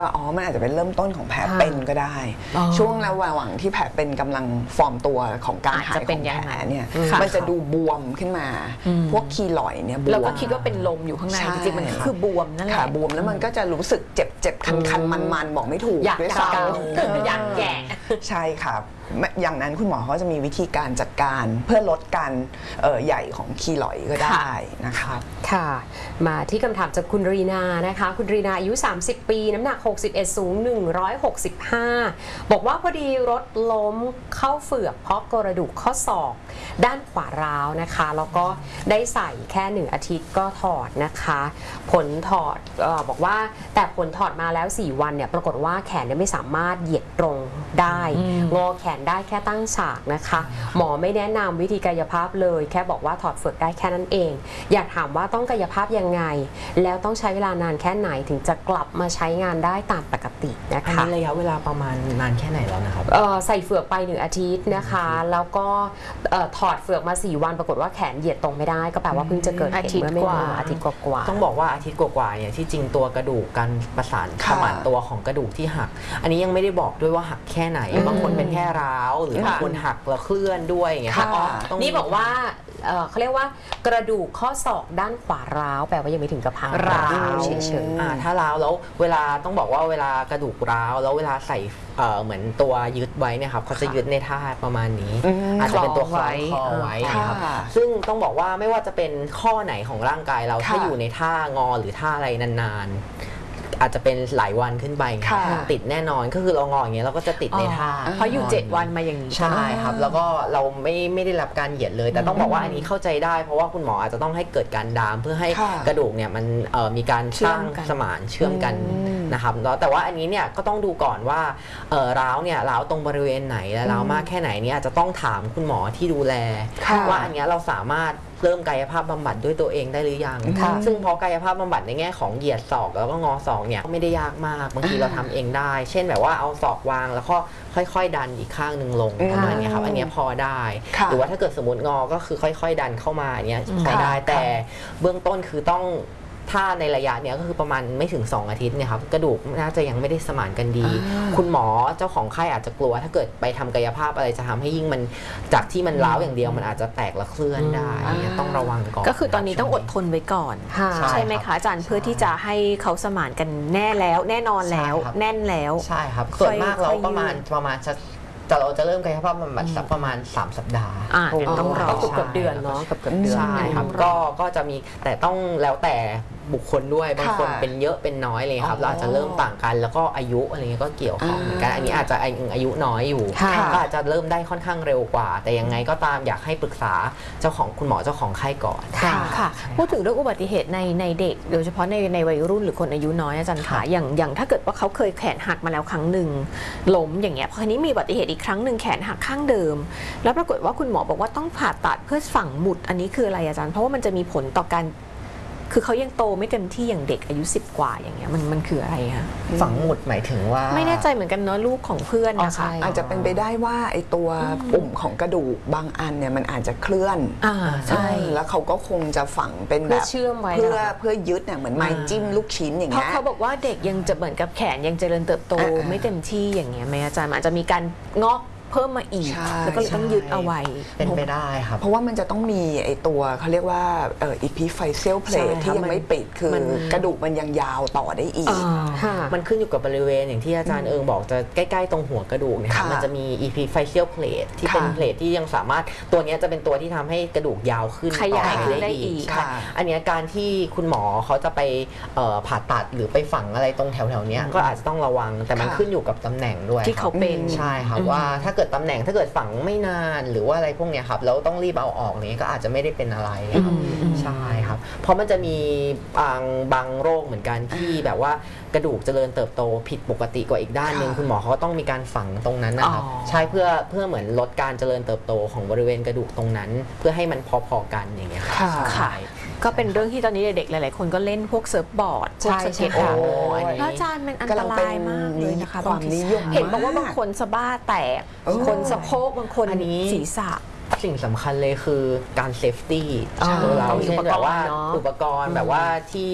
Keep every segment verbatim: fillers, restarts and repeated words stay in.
อ๋อมันอาจจะเป็นเริ่มต้นของแผลเป็นก็ได้ช่วงระหว่างที่แผลเป็นกำลังฟอร์มตัวของการหายของแผลเนี่ยมันจะดูบวมขึ้นมาพวกคีลอยเนี่ยบวมเราก็คิดว่าเป็นลมอยู่ข้างในจริงๆมันคือบวมนั่นแหละบวมแล้วมันก็จะรู้สึกเจ็บเจ็บคันคันมันมันบอกไม่ถูกอยากจะเกาอยากแกะใช่ครับอย่างนั้นคุณหมอเขาจะมีวิธีการจัดการเพื่อลดการใหญ่ของคีลอยก็ได้นะคะค่ะมาที่คำถามจากคุณรีนานะคะคุณรีนาอายุสามสิบปีน้ำหนักหกสิบเอ็ดสูงหนึ่งร้อยหกสิบห้าบอกว่าพอดีรถล้มเข้าเฝือกเพราะกระดูกข้อศอกด้านขวาร้าวนะคะแล้วก็ได้ใส่แค่หนึ่งอาทิตย์ก็ถอดนะคะผลถอดเอ่อบอกว่าแต่ผลถอดมาแล้วสี่วันเนี่ยปรากฏว่าแขนเนี่ยไม่สามารถเหยียดตรงได้งอแขนได้แค่ตั้งฉากนะคะหมอไม่แนะนำวิธีกายภาพเลยแค่บอกว่าถอดเฝือกได้แค่นั้นเองอยากถามว่าต้องกายภาพยังไงแล้วต้องใช้เวลานานแค่ไหนถึงจะกลับมาใช้งานได้ตามปกตินะคะอันนี้ระยะเวลาประมาณนานแค่ไหนแล้วนะครับใส่เฝือกไปหนึ่งอาทิตย์นะคะแล้วก็ถอดเฝือกมาสี่วันปรากฏว่าแขนเหยียดตรงไม่ได้ก็แปลว่าเพิ่งจะเกิดอาทิตย์กว่าอาทิตย์กว่าต้องบอกว่าอาทิตย์กว่าเนี่ยที่จริงตัวกระดูกการประสานสมานตัวของกระดูกที่หักอันนี้ยังไม่ได้บอกด้วยว่าหักแค่ไหนบางคนเป็นแค่ร้าวหรือบางคนหักแล้วเคลื่อนด้วยอย่างเงี้ยนี่บอกว่าเขาเรียกว่ากระดูกข้อศอกด้านขวาร้าวแปลว่ายังไม่ถึงกับพังร้าวเฉยๆถ้าร้าวแล้วเวลาต้องบอกว่าเวลากระดูกร้าวแล้วเวลาใส่เหมือนตัวยึดไว้เนี่ยครับเขาจะยึดในท่าประมาณนี้อาจจะเป็นตัวคล้องคอไว้นะครับซึ่งต้องบอกว่าไม่ว่าจะเป็นข้อไหนของร่างกายเราถ้าอยู่ในท่างอหรือท่าอะไรนานๆอาจจะเป็นหลายวันขึ้นไปติดแน่นอนก็คือเรางออย่างเงี้ยเราก็จะติดในท่าเพราะอยู่เจ็ดวันมาอย่างนี้ใช่ครับแล้วก็เราไม่ไม่ได้รับการเหยียดเลยแต่ต้องบอกว่าอันนี้เข้าใจได้เพราะว่าคุณหมออาจจะต้องให้เกิดการดามเพื่อให้กระดูกเนี่ยมันมีการสร้างสมานเชื่อมกันนะครับแล้วแต่ว่าอันนี้เนี่ยก็ต้องดูก่อนว่าร้าวเนี่ยร้าวตรงบริเวณไหนและร้าวมากแค่ไหนเนี่ยอาจจะต้องถามคุณหมอที่ดูแลว่าอันนี้เราสามารถเริ่มกายภาพบำบัดด้วยตัวเองได้หรือยังซึ่งพอกายภาพบำบัดในแง่ของเหยียดศอกแล้วก็งอศอกเนี่ยไม่ได้ยากมากบางทีเราทำเองได้เช่นแบบว่าเอาศอกวางแล้วก็ค่อยๆดันอีกข้างหนึ่งลงประมาณนี้ครับอันนี้พอได้หรือว่าถ้าเกิดสมมติงอก็คือค่อยๆดันเข้ามาอันนี้พอได้แต่เบื้องต้นคือต้องถ้าในระยะเนี้ยก็คือประมาณไม่ถึงสองอาทิตย์เนี่ยครับกระดูกน่าจะยังไม่ได้สมานกันดีคุณหมอเจ้าของไข้อาจจะกลัวถ้าเกิดไปทำกายภาพอะไรจะทำให้ยิ่งมันจากที่มันร้าวอย่างเดียวมันอาจจะแตกและเคลื่อนได้ต้องระวังก่อนก็คือตอนนี้ต้องอดทนไว้ก่อนใช่ไหมคะอาจารย์เพื่อที่จะให้เขาสมานกันแน่แล้วแน่นอนแล้วแน่นแล้วใช่ครับส่วนมากเราประมาณประมาณจะแต่เราจะเริ่มกายภาพบำบัดสักประมาณสามสัปดาห์ต้องรอเกือบเดือนเนาะเกือบเกือบเดือนใช่ครับก็ก็จะมีแต่ต้องแล้วแต่บุคคลด้วยบางคนเป็นเยอะเป็นน้อยเลยครับเราอาจจะเริ่มต่างกันแล้วก็อายุอะไรเงี้ยก็เกี่ยวข้องเหมือนกันอันนี้อาจจะอายุน้อยอยู่ก็อาจจะเริ่มได้ค่อนข้างเร็วกว่าแต่ยังไงก็ตามอยากให้ปรึกษาเจ้าของคุณหมอเจ้าของไข้ก่อนค่ะพูดถึงเรื่องอุบัติเหตุในในเด็กโดยเฉพาะในในวัยรุ่นหรือคนอายุน้อยอาจารย์คะอย่างอย่างถ้าเกิดว่าเขาเคยแขนหักมาแล้วครั้งหนึ่งล้มอย่างเงี้ยพอทีนี้มีอุบัติเหตุอีกครั้งหนึ่งแขนหักข้างเดิมแล้วปรากฏว่าคุณหมอบอกว่าต้องผ่าตัดเพื่อฝังหมุดอันนี้คืออะไรอาจารย์เพราะว่ามันจะมีผลต่อการคือเขายังโตไม่เต็มที่อย่างเด็กอายุสิบกว่าอย่างเงี้ยมันมันคืออะไรคะฝังหมุดหมายถึงว่าไม่แน่ใจเหมือนกันเนาะลูกของเพื่อนนะคะอาจจะเป็นไปได้ว่าไอตัวปุ่มของกระดูกบางอันเนี่ยมันอาจจะเคลื่อนใช่แล้วเขาก็คงจะฝังเป็นแบบเชื่อมไว้เพื่อเพื่อยึดเนี่ยเหมือนไม้จิ้มลูกชิ้นอย่างเงี้ยเพราะเขาบอกว่าเด็กยังจะเหมือนกับแขนยังเจริญเติบโตไม่เต็มที่อย่างเงี้ยไหมอาจารย์อาจจะมีการงอกเพิ่มมาอีกแล้วก็เลยต้องยึดเอาไว้เป็นไปได้ครับเพราะว่ามันจะต้องมีไอตัวเขาเรียกว่าเอ่อ epiphyseal plate ที่ยังไม่ปิดคือกระดูกมันยังยาวต่อได้อีกมันขึ้นอยู่กับบริเวณอย่างที่อาจารย์เอิงบอกจะใกล้ๆตรงหัวกระดูกเนี่ยมันจะมี epiphyseal plate ที่เป็นเพลทที่ยังสามารถตัวนี้จะเป็นตัวที่ทำให้กระดูกยาวขึ้นขยายได้อีกอันนี้การที่คุณหมอเขาจะไปผ่าตัดหรือไปฝังอะไรตรงแถวๆนี้ก็อาจจะต้องระวังแต่มันขึ้นอยู่กับตำแหน่งด้วยที่เขาเป็นใช่ครับว่าถ้าเกิดตำแหน่งถ้าเกิดฝังไม่นานหรือว่าอะไรพวกนี้ครับแล้วต้องรีบเอาออกนี้ก็อาจจะไม่ได้เป็นอะไรครับใช่ครับเพราะมันจะมีบางบางโรคเหมือนกันที่แบบว่ากระดูกเจริญเติบโตผิดปกติกว่าอีกด้านหนึ่งคุณหมอเขาต้องมีการฝังตรงนั้นนะครับใช่เพื่อเพื่อเหมือนลดการเจริญเติบโตของบริเวณกระดูกตรงนั้นเพื่อให้มันพอๆกันอย่างเงี้ยค่ะก็เป็นเรื่องที่ตอนนี้เด็กหลายๆคนก็เล่นพวกเซิร์ฟบอร์ดพวกสเก็ตบอร์ดแล้วอาจารย์มันอันตรายมากเลยนะคะบางทีเห็นบอกว่าบางคนสะบ้าแตกคนสะโพกบางคนศีรษะสิ่งสำคัญเลยคือการเซฟตี้เราเช่นแบบว่าอุปกรณ์แบบว่าที่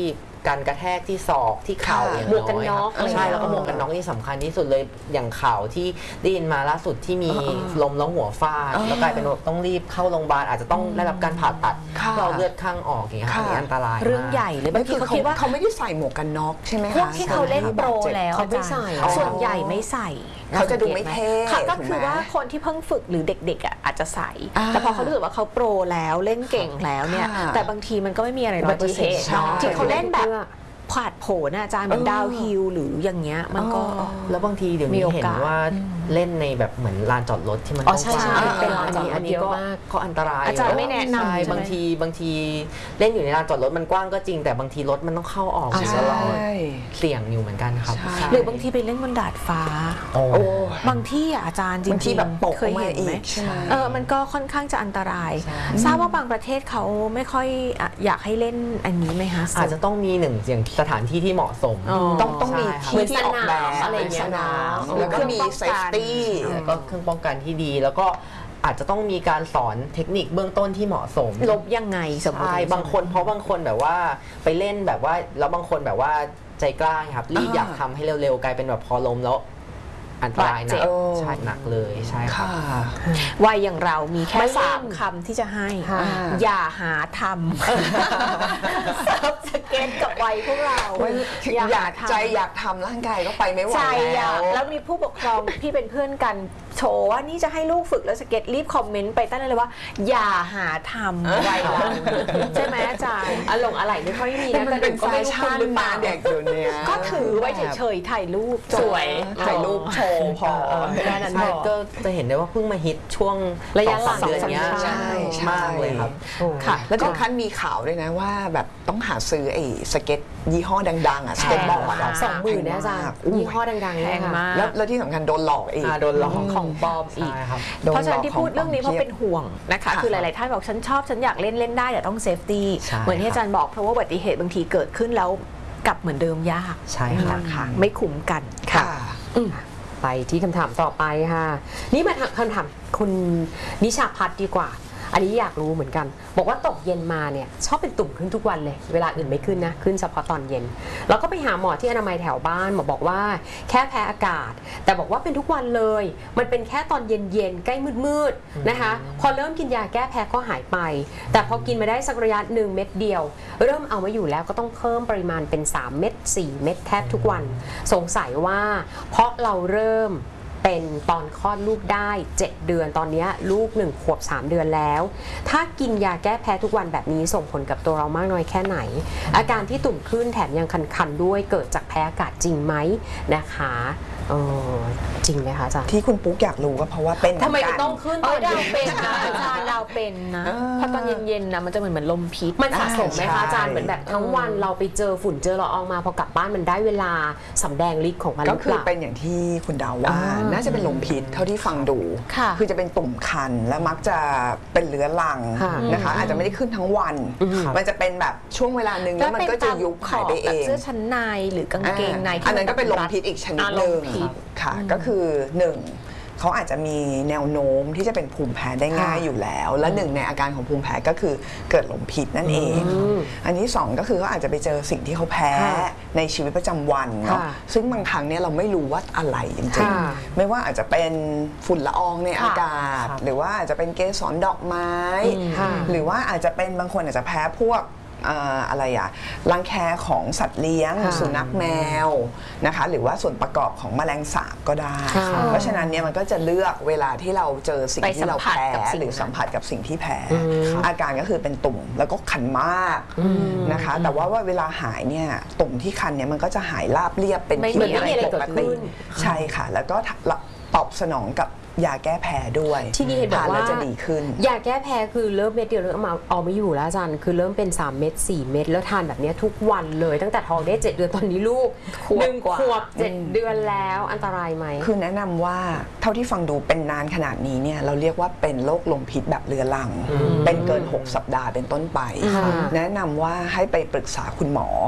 การกระแทกที่ศอกที่เข่าอย่างหมวกกันน็อกใช่แล้วก็หมวกกันน็อกนี่สำคัญที่สุดเลยอย่างข่าวที่ได้ยินมาล่าสุดที่มีลมแล้วหัวฟาดแล้วกลายเป็นต้องรีบเข้าโรงพยาบาลอาจจะต้องได้รับการผ่าตัดเราเลือดข้างออกอย่างเงี้ยค่ะอันตรายเรื่องใหญ่เลยบางทีเขาคิดว่าเขาไม่ได้ใส่หมวกกันน็อกใช่ไหมคะพวกที่เขาเล่นโปรแล้วเขาไม่ใส่ส่วนใหญ่ไม่ใส่เขาจะดูไม่เท่ก็คือว่าคนที่เพิ่งฝึกหรือเด็กๆอ่ะอาจจะใส่แต่พอเขารู้สึกว่าเขาโปรแล้วเล่นเก่งแล้วเนี่ยแต่บางทีมันก็ไม่มีอะไรร้อยเปอร์เซ็นต์ที่เขาเล่นแบบผาดโผล่นะอาจารย์เหมือนดาวฮิลหรืออย่างเงี้ยมันก็แล้วบางทีเดี๋ยวนี้เห็นว่าเล่นในแบบเหมือนลานจอดรถที่มันต้องใช่เป็นลานจอดรถเยอะมากก็อันตรายอาจารย์ไม่แนะนำบางทีบางทีเล่นอยู่ในลานจอดรถมันกว้างก็จริงแต่บางทีรถมันต้องเข้าออกอยู่ตลอดเสี่ยงอยู่เหมือนกันครับหรือบางทีไปเล่นบนดาดฟ้าบางที่อาจารย์จริงๆแบบเคยเห็นไหมเออมันก็ค่อนข้างจะอันตรายทราบว่าบางประเทศเขาไม่ค่อยอยากให้เล่นอันนี้ไหมคะอาจจะต้องมีหนึ่งอย่างสถานที่ที่เหมาะสมต้องต้องมีที่ที่ออกแบบอะไรอย่างเงี้ยนะแล้วก็มีเซฟตี้แล้วก็เครื่องป้องกันที่ดีแล้วก็อาจจะต้องมีการสอนเทคนิคเบื้องต้นที่เหมาะสมลบยังไงสมมติบางคนเพราะบางคนแบบว่าไปเล่นแบบว่าแล้วบางคนแบบว่าใจกล้าครับรีบอยากทำให้เร็วๆกลายเป็นแบบพอล้มแล้วอันตรายหนักใช่หนักเลยใช่ค่ะวัยอย่างเรามีแค่สามคำที่จะให้อย่าหาทำเซิร์ฟสเก็ตกับวัยพวกเราอยากใจอยากทำร่างกายก็ไปไม่ไหวแล้วแล้วมีผู้ปกครองพี่เป็นเพื่อนกันโชว์ว่านี่จะให้ลูกฝึกแล้วสเก็ตรีบคอมเมนต์ไปตั้งเลยว่าอย่าหาทำวัยเราใช่ไหมอาจารย์อารมณ์อะไรไม่ค่อยมีนะแต่เป็นแฟชั่นมาเด็กอยู่เนี่ยก็ถือไว้เฉยๆถ่ายรูปสวยถ่ายรูปโชว์พอแค่นั้นก็จะเห็นได้ว่าเพิ่งมาฮิตช่วงระยะหลังเดือนนี้ใช่มากเลยครับค่ะแล้วถึงขั้นมีข่าวด้วยนะว่าแบบต้องหาซื้อไอ้สเก็ตยี่ห้อดังๆอ่ะสเก็ตบอร์ดสองหมื่นนะอาจารย์ยี่ห้อดังๆแพงมากแล้วที่สำคัญโดนหลอกอีกโดนหลอกของปลอมอีกเพราะฉะนั้นที่พูดเรื่องนี้เพราะเป็นห่วงนะคะคือหลายๆท่านบอกฉันชอบฉันอยากเล่นเล่นได้แต่ต้องเซฟตี้เหมือนที่อาจารย์บอกเพราะว่าอุบัติเหตุบางทีเกิดขึ้นแล้วกลับเหมือนเดิมยากใช่ค่ะไม่คุ้มกันค่ะไปที่คำถามต่อไปค่ะนี่มาคำถามคุณนิชาพัฒน์ดีกว่าอันนี้อยากรู้เหมือนกันบอกว่าตกเย็นมาเนี่ยชอบเป็นตุ่มขึ้นทุกวันเลยเวลาอื่นไม่ขึ้นนะขึ้นเฉพาะตอนเย็นแล้วก็ไปหาหมอที่อนามัยแถวบ้านหมอบอกว่าแค่แพ้อากาศแต่บอกว่าเป็นทุกวันเลยมันเป็นแค่ตอนเย็นๆใกล้มืดๆนะคะพอเริ่มกินยาแก้แพ้ก็หายไปแต่พอกินมาได้สักระยะหนึ่งเม็ดเดียวเริ่มเอาไม่อยู่แล้วก็ต้องเพิ่มปริมาณเป็นสามเม็ดสี่เม็ดแทบทุกวันสงสัยว่าเพราะเราเริ่มเป็นตอนคลอดลูกได้เจ็ดเดือนตอนนี้ลูกหนึ่งขวบสามเดือนแล้วถ้ากินยาแก้แพ้ทุกวันแบบนี้ส่งผลกับตัวเรามากน้อยแค่ไหนอาการที่ตุ่มขึ้นแถมยังคันๆด้วยเกิดจากแพ้อากาศจริงไหมนะคะเออจริงไหมคะอาจารย์ที่คุณปุ๊กอยากรู้ก็เพราะว่าเป็นทำไมจะต้องขึ้นตอนดาวเป็นนะอาจารย์ดาวเป็นนะพอตอนเย็นๆนะมันจะเหมือนเหมือนลมพิษมันสะสมไหมคะอาจารย์เหมือนแบบทั้งวันเราไปเจอฝุ่นเจอละอองมาพอกลับบ้านมันได้เวลาสำแดงฤทธิ์ของมันก็คือเป็นอย่างที่คุณดาวว่าน่าจะเป็นลมพิษเท่าที่ฟังดูคือจะเป็นตุ่มคันและมักจะเป็นเรื้อรังนะคะอาจจะไม่ได้ขึ้นทั้งวันมันจะเป็นแบบช่วงเวลาหนึ่งแล้วมันก็จะยุบหายไปเองเสื้อชั้นในหรือกางเกงในอันนั้นก็เป็นลมพิษอีกชนิดหนึ่งค่ะก็คือหนึ่งเขาอาจจะมีแนวโน้มที่จะเป็นภูมิแพ้ได้ง่ายอยู่แล้วและหนึ่งในอาการของภูมิแพ้ก็คือเกิดลมพิษนั่นเองอันที่สองก็คือเขาอาจจะไปเจอสิ่งที่เขาแพ้ในชีวิตประจำวันเนาะซึ่งบางครั้งเนี่ยเราไม่รู้ว่าอะไรจริงๆไม่ว่าอาจจะเป็นฝุ่นละอองในอากาศหรือว่าอาจจะเป็นเกสรดอกไม้หรือว่าอาจจะเป็นบางคนอาจจะแพ้พวกอะไรอะรังแคของสัตว์เลี้ยงสุนัขแมวนะคะหรือว่าส่วนประกอบของแมลงสาบก็ได้เพราะฉะนั้นเนี่ยมันก็จะเลือกเวลาที่เราเจอสิ่งที่เราแพ้หรือสัมผัสกับสิ่งที่แพ้อาการก็คือเป็นตุ่มแล้วก็คันมากนะคะแต่ว่าว่าเวลาหายเนี่ยตุ่มที่คันเนี่ยมันก็จะหายราบเรียบเป็นที่ปกติใช่ค่ะแล้วก็ตอบสนองกับยาแก้แพ้ด้วยที่นี่เห็นบอกว่าจะดีขึ้นยาแก้แพ้คือเริ่มเม็ดเดียวเริ่มเอาไม่อยู่แล้วอาจารย์คือเริ่มเป็นสามเม็ดสี่เม็ดแล้วทานแบบนี้ทุกวันเลยตั้งแต่ท้องได้เจ็ดเดือนตอนนี้ลูกหนึ่งขวบเจ็ดเดือนแล้วอันตรายไหมคือแนะนำว่าเท่าที่ฟังดูเป็นนานขนาดนี้เนี่ยเราเรียกว่าเป็นโรคลมพิษแบบเรื้อรังเป็นเกินหกสัปดาห์เป็นต้นไปแนะนำว่าให้ไปปรึกษาคุณหมอ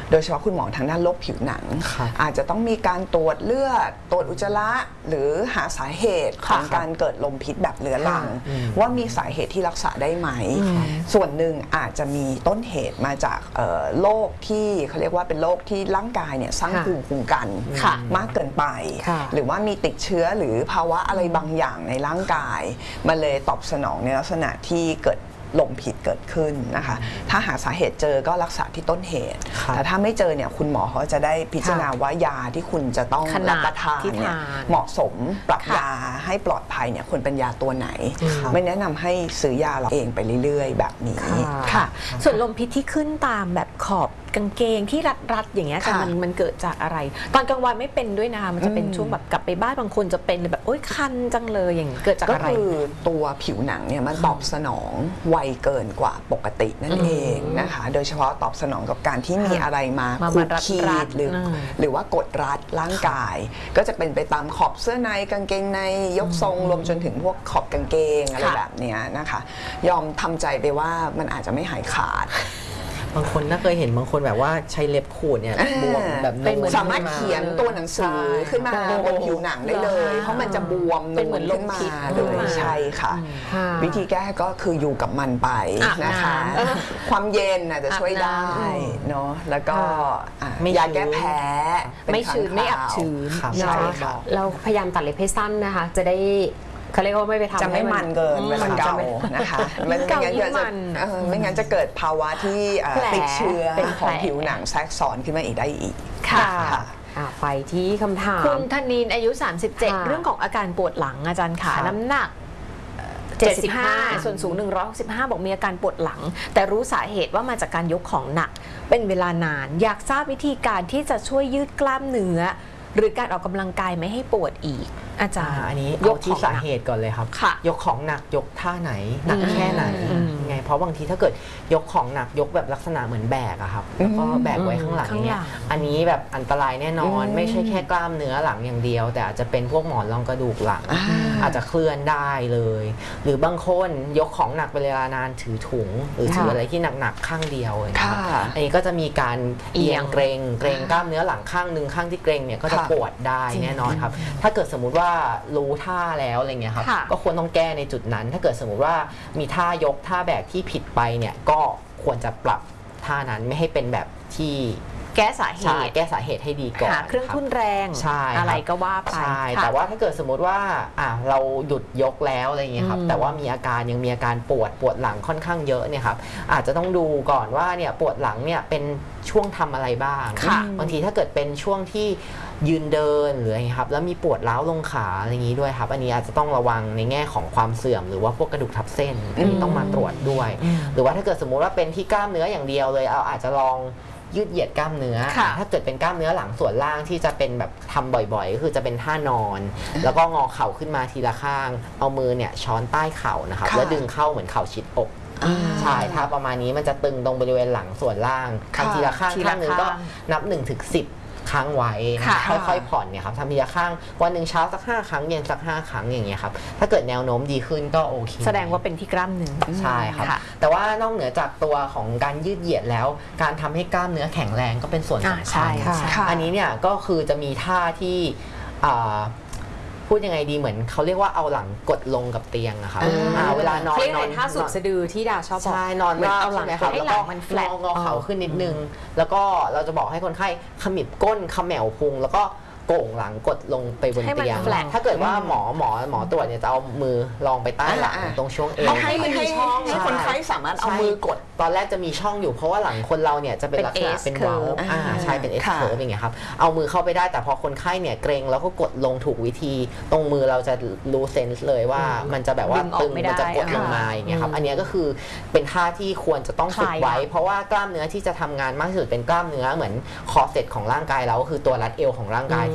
โดยเฉพาะคุณหมอทางด้านโรคผิวหนัง อาจจะต้องมีการตรวจเลือดตรวจอุจจาระหรือหาสาเหตุของการเกิดลมพิษแบบเรื้อรังว่ามีสาเหตุที่รักษาได้ไหมส่วนหนึ่งอาจจะมีต้นเหตุมาจากโรคที่เขาเรียกว่าเป็นโรคที่ร่างกายเนี่ยสร้างภูมิคุ้มกันมากเกินไปหรือว่ามีติดเชื้อหรือภาวะอะไรบางอย่างในร่างกายมันเลยตอบสนองในลักษณะที่เกิดลมพิษเกิดขึ้นนะคะถ้าหาสาเหตุเจอก็รักษาที่ต้นเหตุแต่ถ้าไม่เจอเนี่ยคุณหมอเขาจะได้พิจารณาว่ายาที่คุณจะต้องรับประทานเนี่ยเหมาะสมปรับยาให้ปลอดภัยเนี่ยควรเป็นยาตัวไหนไม่แนะนำให้ซื้อยาเราเองไปเรื่อยๆแบบนี้ค่ะส่วนลมพิษที่ขึ้นตามแบบขอบกางเกงที่รัดๆอย่างเงี้ยค่ะมันมันเกิดจากอะไรตอนกลางวันไม่เป็นด้วยนะคะมันจะเป็นช่วงแบบกลับไปบ้านบางคนจะเป็นแบบโอ๊ยคันจังเลยอย่างเกิดจากอะไรก็คือตัวผิวหนังเนี่ยมันตอบสนองไวเกินกว่าปกตินั่นเองนะคะโดยเฉพาะตอบสนองกับการที่มีอะไรมาขูดขีดหรือหรือว่ากดรัดร่างกายก็จะเป็นไปตามขอบเสื้อในกางเกงในยกทรงรวมจนถึงพวกขอบกางเกงอะไรแบบนี้นะคะยอมทำใจไปว่ามันอาจจะไม่หายขาดบางคนน่าเคยเห็นบางคนแบบว่าใช้เล็บขูดเนี่ยบวมแบบสามารถเขียนตัวหนังสือขึ้นมาบนผิวหนังได้เลยเพราะมันจะบวมนูนขึ้นมาเลยใช่ค่ะวิธีแก้ก็คืออยู่กับมันไปนะคะความเย็นอาจจะช่วยได้เนาะแล้วก็ยาแก้แพ้ไม่ชื้นไม่อับชื้นใช่ค่ะเราพยายามตัดเล็บให้สั้นนะคะจะได้เขาเรียกว่าไม่ไปทำจะไม่มันเกินเวลาเกานะคะไม่งั้นจะไม่งั้นจะเกิดภาวะที่ติดเชื้อของผิวหนังแทรกซ้อนขึ้นมาอีกได้อีกค่ะไปที่คำถามคุณธนินอายุสามสิบเจ็ดเรื่องของอาการปวดหลังอาจารย์ขาน้ำหนักเจ็ดสิบห้าส่วนสูงหนึ่งร้อยหกสิบห้าบอกมีอาการปวดหลังแต่รู้สาเหตุว่ามาจากการยกของหนักเป็นเวลานานอยากทราบวิธีการที่จะช่วยยืดกล้ามเนื้อหรือการออกกำลังกายไม่ให้ปวดอีกอาจารย์อันนี้ยกที่สาเหตุก่อนเลยครับยกของหนักยกท่าไหนหนักแค่ไหนไงเพราะบางทีถ้าเกิดยกของหนักยกแบบลักษณะเหมือนแบกอะครับแล้วก็แบกไว้ข้างหลังเนี่ยอันนี้แบบอันตรายแน่นอนไม่ใช่แค่กล้ามเนื้อหลังอย่างเดียวแต่อาจจะเป็นพวกหมอนรองกระดูกหลังอาจจะเคลื่อนได้เลยหรือบางคนยกของหนักเป็นเวลานานถือถุงหรือถืออะไรที่หนักๆข้างเดียวนะครับอันนี้ก็จะมีการเอียงเกรงเกรงกล้ามเนื้อหลังข้างนึงข้างที่เกรงเนี่ยก็จะปวดได้แน่นอนครับถ้าเกิดสมมุติว่ารู้ท่าแล้วอะไรเงี้ยครับก็ควรต้องแก้ในจุดนั้นถ้าเกิดสมมุติว่ามีท่ายกท่าแบกที่ผิดไปเนี่ยก็ควรจะปรับท่านั้นไม่ให้เป็นแบบที่แก้สาเหตุแก้สาเหตุให้ดีก่อนเครื่องทุ่นแรงอะไรก็ว่าไปใช่แต่ว่าถ้าเกิดสมมติว่าอ่ะเราหยุดยกแล้วอะไรเงี้ยครับแต่ว่ามีอาการยังมีอาการปวดปวดหลังค่อนข้างเยอะเนี่ยครับอาจจะต้องดูก่อนว่าเนี่ยปวดหลังเนี่ยเป็นช่วงทำอะไรบ้างบางทีถ้าเกิดเป็นช่วงที่ยืนเดินหรืออะไรครับแล้วมีปวดร้าวลงขาอะไรอย่างนี้ด้วยครับอันนี้อาจจะต้องระวังในแง่ของความเสื่อมหรือว่าพวกกระดูกทับเส้นอันนี้ต้องมาตรวจด้วยหรือว่าถ้าเกิดสมมุติว่าเป็นที่กล้ามเนื้ออย่างเดียวเลยเอาอาจจะลองยืดเหยียดกล้ามเนื้อถ้าเกิดเป็นกล้ามเนื้อหลังส่วนล่างที่จะเป็นแบบทำบ่อยๆก็คือจะเป็นท่านอนแล้วก็งอเข่าขึ้นมาทีละข้างเอามือเนี่ยช้อนใต้เข่านะครับแล้วดึงเข้าเหมือนเข่าชิดอกใช่ถ้าประมาณนี้มันจะตึงตรงบริเวณหลังส่วนล่างทำทีละข้างข้างนึงก็นับหนึ่งถึงสิบค้างไว้ค่อยๆผ่อนเนี่ยครับทำทีละข้างวันหนึ่งเช้าสักห้าครั้งเย็นสักห้าครั้งอย่างเงี้ยครับถ้าเกิดแนวโน้มดีขึ้นก็โอเคแสดงว่าเป็นที่กล้ามเนื้อใช่ครับแต่ว่านอกเหนือจากตัวของการยืดเหยียดแล้วการทำให้กล้ามเนื้อแข็งแรงก็เป็นส่วนสำคัญอันนี้เนี่ยก็คือจะมีท่าที่พูดยังไงดีเหมือนเขาเรียกว่าเอาหลังกดลงกับเตียงอะครับเวลา นอนนอนท่าสุดสะดือที่ดาชอบบอกใช่นอนราบใช่ไหมครับแล้วก็มันแฟลตงอเข่าขึ้นนิดนึงแล้วก็เราจะบอกให้คนไข้ขมิบก้นขมแหวพุงแล้วก็โก่งหลังกดลงไปบนเตียงถ้าเกิดว่าหมอหมอหมอตรวจเนี่ยจะเอามือลองไปใต้หลังตรงช่วงเอวให้มันมีช่องให้คนไข้สามารถเอามือกดตอนแรกจะมีช่องอยู่เพราะว่าหลังคนเราเนี่ยจะเป็นลักษณะเป็นเว้าอ่าใช่เป็นเอสเคิร์ฟอย่างเงี้ยครับเอามือเข้าไปได้แต่พอคนไข้เนี่ยเกรงแล้วก็กดลงถูกวิธีตรงมือเราจะรู้เซนส์เลยว่ามันจะแบบว่าตึงมันจะกดลงมาอย่างเงี้ยครับอันนี้ก็คือเป็นท่าที่ควรจะต้องฝึกไว้เพราะว่ากล้ามเนื้อที่จะทำงานมากที่สุดเป็นกล้ามเนื้อเหมือนคอร์เซ็ตของร่างกายเราก็คือตัวรัดเอวของร่างกาย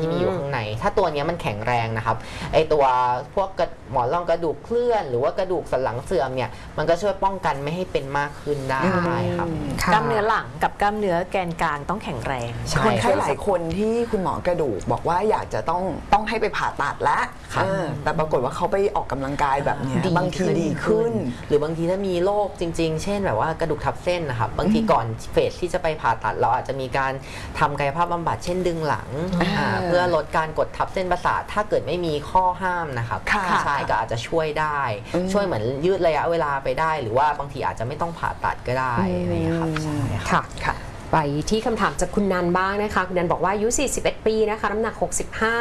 ที่มีอยู่ข้างในถ้าตัวนี้มันแข็งแรงนะครับไอตัวพวกหมอนรองกระดูกเคลื่อนหรือว่ากระดูกสันหลังเสื่อมเนี่ยมันก็ช่วยป้องกันไม่ให้เป็นมากขึ้นได้ครับกล้ามเนื้อหลังกับกล้ามเนื้อแกนกลางต้องแข็งแรงคนไข้หลายคนที่คุณหมอกระดูกบอกว่าอยากจะต้องต้องให้ไปผ่าตัดแล้วแต่ปรากฏว่าเขาไปออกกำลังกายแบบนี้บางทีดีขึ้นหรือบางทีถ้ามีโรคจริงๆเช่นแบบว่ากระดูกทับเส้นนะครับบางทีก่อนเฟสที่จะไปผ่าตัดเราอาจจะมีการทำกายภาพบำบัดเช่นดึงหลังเพื่อลดการกดทับเส้นประสาทถ้าเกิดไม่มีข้อห้ามนะครับใช่ก็อาจจะช่วยได้ช่วยเหมือนยืดระยะเวลาไปได้หรือว่าบางทีอาจจะไม่ต้องผ่าตัดก็ได้นะครับใช่ค่ะไปที่คำถามจากคุณนันบ้างนะคะคุณนันบอกว่าอายุสี่สิบเอ็ดปีนะคะน้ำหนักหกสิบห้า